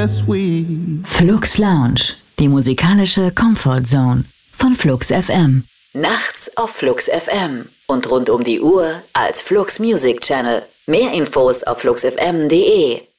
that's sweet. Flux Lounge, die musikalische Comfort Zone von Flux FM. Nachts auf Flux FM und rund um die Uhr als Flux Music Channel. Mehr Infos auf fluxfm.de.